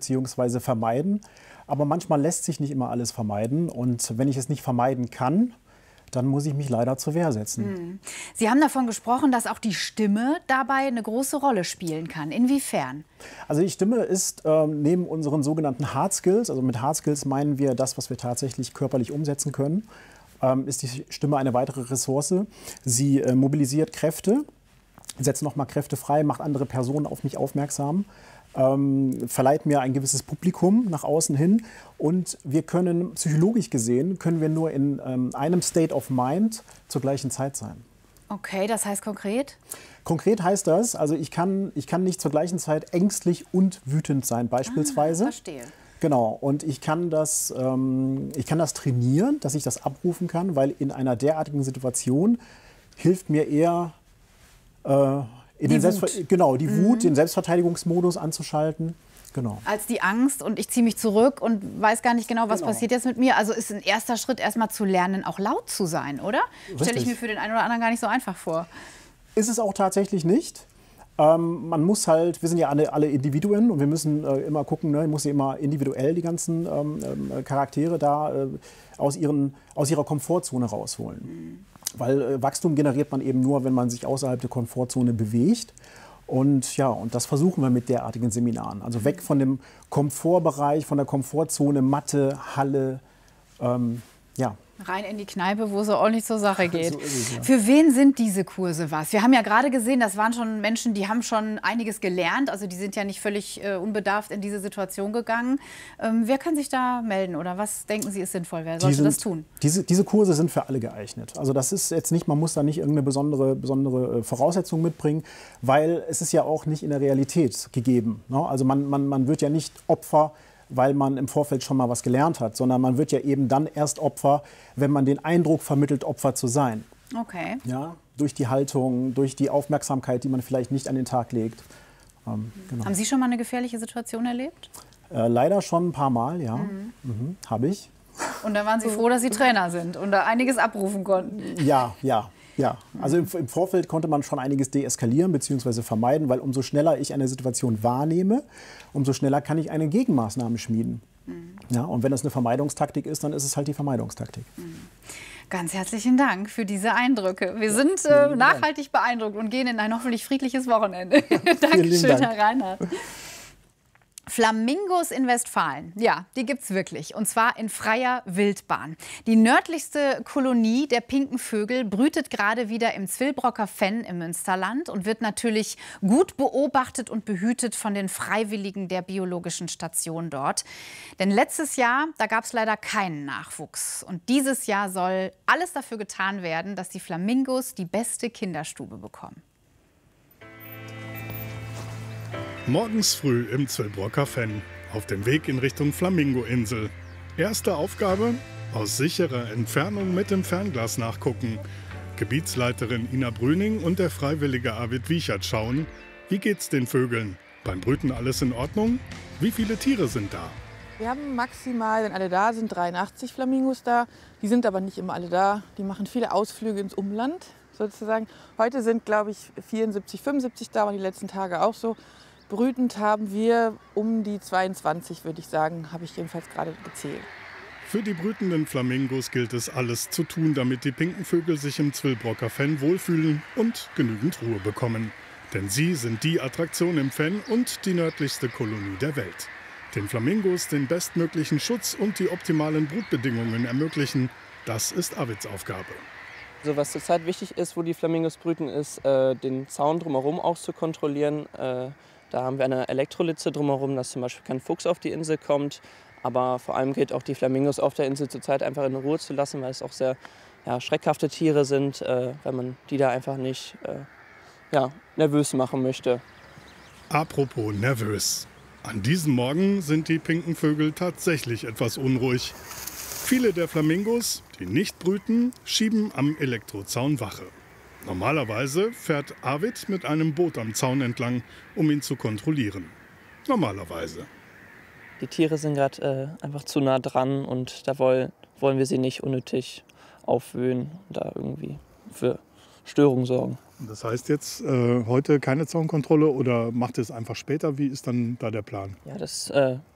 bzw. vermeiden. Aber manchmal lässt sich nicht immer alles vermeiden. Und wenn ich es nicht vermeiden kann, dann muss ich mich leider zur Wehr setzen. Sie haben davon gesprochen, dass auch die Stimme dabei eine große Rolle spielen kann. Inwiefern? Also die Stimme ist neben unseren sogenannten Hard Skills, also mit Hard Skills meinen wir das, was wir tatsächlich körperlich umsetzen können, ist die Stimme eine weitere Ressource. Sie mobilisiert Kräfte, setzt nochmal Kräfte frei, macht andere Personen auf mich aufmerksam, verleiht mir ein gewisses Publikum nach außen hin. Und wir können, psychologisch gesehen, können wir nur in einem State of Mind zur gleichen Zeit sein. Okay, das heißt konkret? Konkret heißt das, also ich kann nicht zur gleichen Zeit ängstlich und wütend sein, beispielsweise. Verstehe. Genau, und ich kann das trainieren, dass ich das abrufen kann, weil in einer derartigen Situation hilft mir eher die Wut, den Selbstverteidigungsmodus anzuschalten. Genau. Als die Angst und ich ziehe mich zurück und weiß gar nicht genau, was passiert jetzt mit mir. Also ist ein erster Schritt erstmal zu lernen, auch laut zu sein, oder? Stelle ich mir für den einen oder anderen gar nicht so einfach vor. Ist es auch tatsächlich nicht. Man muss halt, wir sind ja alle Individuen und wir müssen immer gucken, ne, ich muss ja immer individuell die ganzen Charaktere da aus ihrer Komfortzone rausholen. Weil Wachstum generiert man eben nur, wenn man sich außerhalb der Komfortzone bewegt. Und ja, und das versuchen wir mit derartigen Seminaren. Also weg von dem Komfortbereich, von der Komfortzone, Matte, Halle, ja. Rein in die Kneipe, wo es ordentlich zur Sache geht. So ist es, ja. Für wen sind diese Kurse was? Wir haben ja gerade gesehen, das waren schon Menschen, die haben schon einiges gelernt. Also die sind ja nicht völlig unbedarft in diese Situation gegangen. Wer kann sich da melden oder was denken Sie ist sinnvoll? Wer sollte das tun? Diese Kurse sind für alle geeignet. Also das ist jetzt nicht, man muss da nicht irgendeine besondere Voraussetzung mitbringen, weil es ist ja auch nicht in der Realität gegeben. Ne? Also man wird ja nicht Opfer, weil man im Vorfeld schon mal was gelernt hat, sondern man wird ja eben dann erst Opfer, wenn man den Eindruck vermittelt, Opfer zu sein. Okay. Ja, durch die Haltung, durch die Aufmerksamkeit, die man vielleicht nicht an den Tag legt. Genau. Haben Sie schon mal eine gefährliche Situation erlebt? Leider schon ein paar Mal, ja. Habe ich. Und dann waren Sie froh, dass Sie Trainer sind und da einiges abrufen konnten? Ja. Also im Vorfeld konnte man schon einiges deeskalieren bzw. vermeiden, weil umso schneller ich eine Situation wahrnehme, umso schneller kann ich eine Gegenmaßnahme schmieden. Ja, und wenn das eine Vermeidungstaktik ist, dann ist es halt die Vermeidungstaktik. Ganz herzlichen Dank für diese Eindrücke. Wir sind nachhaltig beeindruckt und gehen in ein hoffentlich friedliches Wochenende. Dankeschön, Herr Reinhardt. Flamingos in Westfalen, ja, die gibt's wirklich. Und zwar in freier Wildbahn. Die nördlichste Kolonie der pinken Vögel brütet gerade wieder im Zwillbrocker Fenn im Münsterland und wird natürlich gut beobachtet und behütet von den Freiwilligen der biologischen Station dort. Denn letztes Jahr, da gab es leider keinen Nachwuchs. Und dieses Jahr soll alles dafür getan werden, dass die Flamingos die beste Kinderstube bekommen. Morgens früh im Zwillbrocker Fenn, auf dem Weg in Richtung Flamingoinsel. Erste Aufgabe: aus sicherer Entfernung mit dem Fernglas nachgucken. Gebietsleiterin Ina Brüning und der Freiwillige Arvid Wiechert schauen, wie geht's den Vögeln? Beim Brüten alles in Ordnung? Wie viele Tiere sind da? Wir haben maximal, wenn alle da sind, 83 Flamingos da. Die sind aber nicht immer alle da. Die machen viele Ausflüge ins Umland sozusagen. Heute sind, glaube ich, 74, 75 da, waren die letzten Tage auch so. Brütend haben wir um die 22, würde ich sagen, habe ich jedenfalls gerade gezählt. Für die brütenden Flamingos gilt es, alles zu tun, damit die pinken Vögel sich im Zwillbrocker Fenn wohlfühlen und genügend Ruhe bekommen. Denn sie sind die Attraktion im Fenn und die nördlichste Kolonie der Welt. Den Flamingos den bestmöglichen Schutz und die optimalen Brutbedingungen ermöglichen, das ist Arvids Aufgabe. Also was zurzeit wichtig ist, wo die Flamingos brüten, ist, den Zaun drumherum auch zu kontrollieren. Da haben wir eine Elektrolitze drumherum, dass zum Beispiel kein Fuchs auf die Insel kommt. Aber vor allem gilt auch, die Flamingos auf der Insel zurzeit einfach in Ruhe zu lassen, weil es auch sehr schreckhafte Tiere sind, wenn man die da einfach nicht nervös machen möchte. Apropos nervös. An diesem Morgen sind die pinken Vögel tatsächlich etwas unruhig. Viele der Flamingos, die nicht brüten, schieben am Elektrozaun Wache. Normalerweise fährt Arvid mit einem Boot am Zaun entlang, um ihn zu kontrollieren. Normalerweise. Die Tiere sind gerade einfach zu nah dran und da wollen wir sie nicht unnötig aufwühlen und da irgendwie für Störungen sorgen. Das heißt jetzt heute keine Zaunkontrolle oder macht ihr es einfach später? Wie ist dann da der Plan? Ja, das